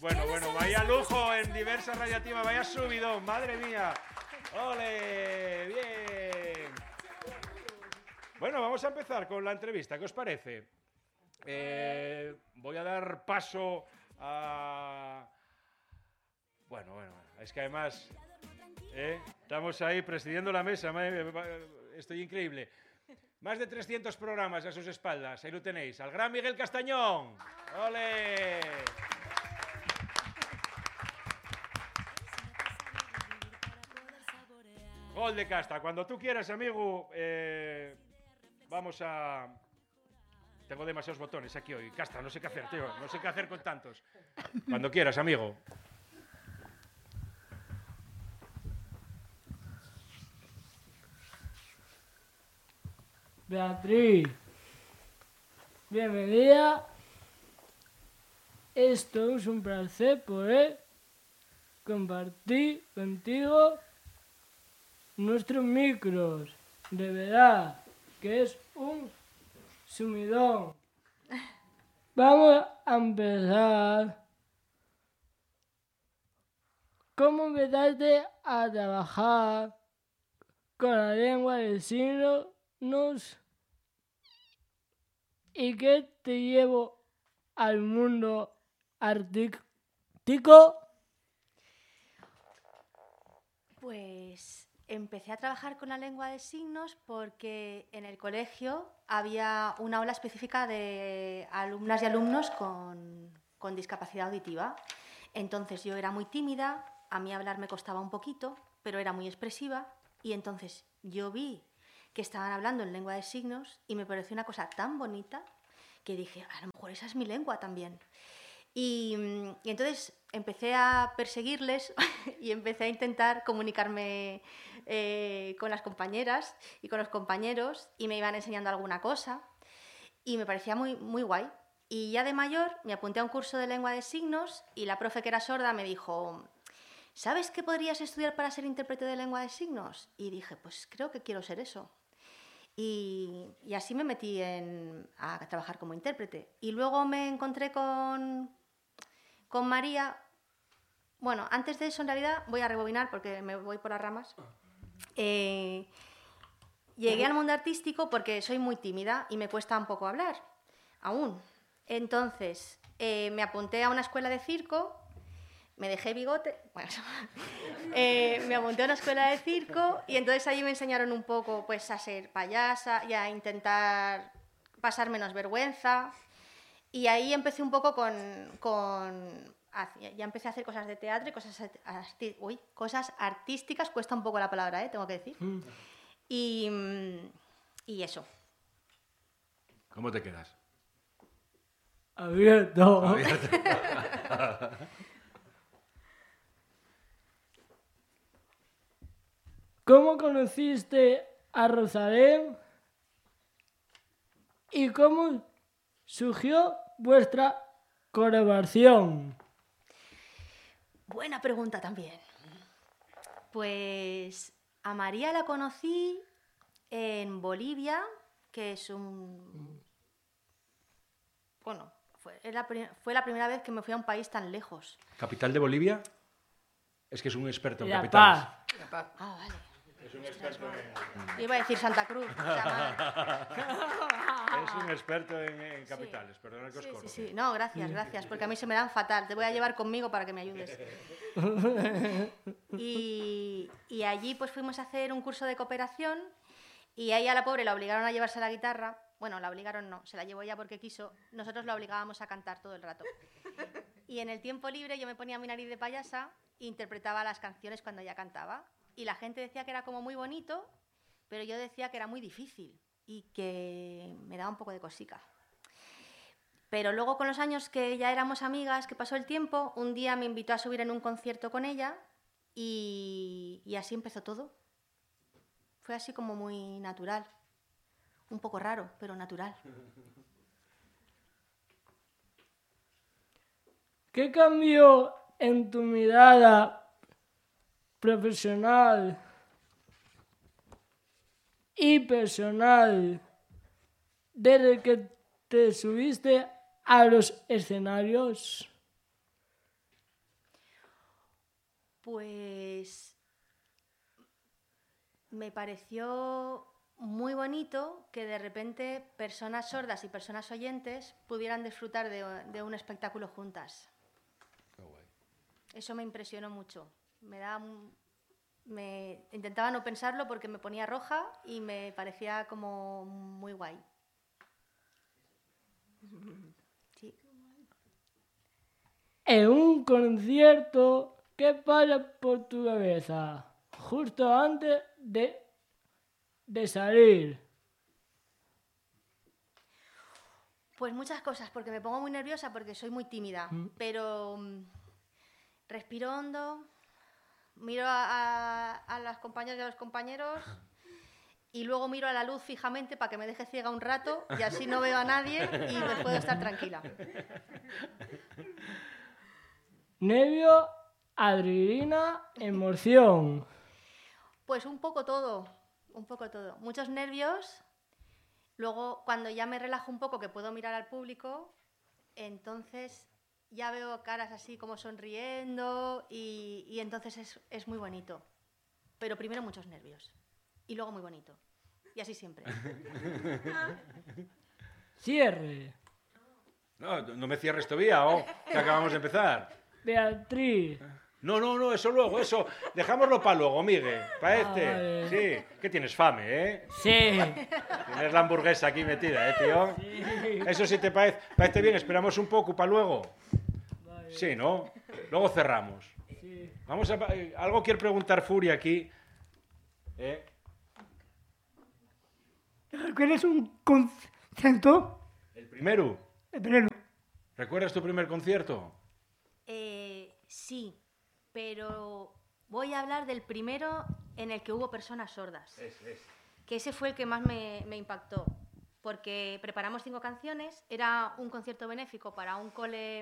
Bueno, vaya lujo en Diversa Radiativa, vaya subidón, madre mía. ¡Ole! ¡Bien! Bueno, vamos a empezar con la entrevista, ¿qué os parece? Voy a dar paso a... Bueno, es que además estamos ahí presidiendo la mesa, estoy increíble. Más de 300 programas a sus espaldas, ahí lo tenéis, al gran Miguel Castañón. ¡Ole! Gol de Casta, cuando tú quieras, amigo, vamos a... Tengo demasiados botones aquí hoy. Casta, no sé qué hacer, tío, no sé qué hacer con tantos. Cuando quieras, amigo. Beatriz, bienvenida. Esto es un placer poder compartir contigo nuestros micros. De verdad que es un sumidón. Vamos a empezar. ¿Cómo empezaste a trabajar con la lengua de signos? ¿Y qué te llevó al mundo artístico? Pues empecé a trabajar con la lengua de signos porque en el colegio había una aula específica de alumnas y alumnos con discapacidad auditiva. Entonces yo era muy tímida, a mí hablar me costaba un poquito, pero era muy expresiva y entonces yo vi que estaban hablando en lengua de signos y me pareció una cosa tan bonita que dije, a lo mejor esa es mi lengua también. Y entonces empecé a perseguirles y empecé a intentar comunicarme con las compañeras y con los compañeros y me iban enseñando alguna cosa y me parecía muy, muy guay. Y ya de mayor me apunté a un curso de lengua de signos y la profe que era sorda me dijo, ¿sabes qué podrías estudiar para ser intérprete de lengua de signos? Y dije, pues creo que quiero ser eso. Y así me metí a trabajar como intérprete. Y luego me encontré con María. Bueno, antes de eso, en realidad, voy a rebobinar porque me voy por las ramas. Llegué al mundo artístico porque soy muy tímida y me cuesta un poco hablar, aún. Entonces, me apunté a una escuela de circo, me dejé bigote, bueno, me apunté a una escuela de circo y entonces allí me enseñaron un poco pues, a ser payasa y a intentar pasar menos vergüenza. Y ahí empecé un poco ya empecé a hacer cosas de teatro y cosas artísticas, cuesta un poco la palabra, tengo que decir. Y eso. ¿Cómo te quedas? Abierto. ¿Cómo conociste a Rosalén y cómo surgió vuestra colaboración? Buena pregunta también. Pues a María la conocí en Bolivia, que es Bueno, fue la primera vez que me fui a un país tan lejos. ¿Capital de Bolivia? Es que es un experto en La capitales. Paz. Ah, vale. Es un experto Iba a decir Santa Cruz. Es un experto en capitales, perdona que os corro. Sí. No, gracias, porque a mí se me dan fatal. Te voy a llevar conmigo para que me ayudes. Y allí pues fuimos a hacer un curso de cooperación y a ella, la pobre, la obligaron a llevarse la guitarra. Bueno, la obligaron no, se la llevó ella porque quiso. Nosotros la obligábamos a cantar todo el rato. Y en el tiempo libre yo me ponía mi nariz de payasa e interpretaba las canciones cuando ella cantaba. Y la gente decía que era como muy bonito, pero yo decía que era muy difícil y que me daba un poco de cosica. Pero luego, con los años que ya éramos amigas, que pasó el tiempo, un día me invitó a subir en un concierto con ella y así empezó todo. Fue así como muy natural. Un poco raro, pero natural. ¿Qué cambió en tu mirada profesional y personal desde que te subiste a los escenarios? Pues me pareció muy bonito que de repente personas sordas y personas oyentes pudieran disfrutar de un espectáculo juntas. Qué guay. Eso me impresionó mucho. Intentaba no pensarlo porque me ponía roja y me parecía como muy guay. Sí. En un concierto, ¿qué pasa por tu cabeza justo antes de salir? Pues muchas cosas, porque me pongo muy nerviosa porque soy muy tímida, pero respiro hondo, miro a las compañeras y a los compañeros y luego miro a la luz fijamente para que me deje ciega un rato y así no veo a nadie y me puedo estar tranquila. Nervio, adrenalina, emoción. Pues un poco todo, un poco todo. Muchos nervios, luego cuando ya me relajo un poco que puedo mirar al público, entonces ya veo caras así como sonriendo y entonces es muy bonito. Pero primero muchos nervios y luego muy bonito. Y así siempre. Cierre. No me cierres todavía, que acabamos de empezar. Beatriz. No, eso luego, eso. Dejámoslo para luego, Miguel. Para este. Vale. Sí. Que tienes fame, ¿eh? Sí. Tienes la hamburguesa aquí metida, tío? Sí. Eso sí te parece bien. Esperamos un poco para luego. Vale. Sí, ¿no? Luego cerramos. Sí. Vamos a... Algo quiere preguntar Furia aquí. ¿Recuerdas un concierto? El primero. El primero. ¿Recuerdas tu primer concierto? Sí, pero voy a hablar del primero en el que hubo personas sordas. Que ese fue el que más me impactó, porque preparamos 5 canciones, era un concierto benéfico para un cole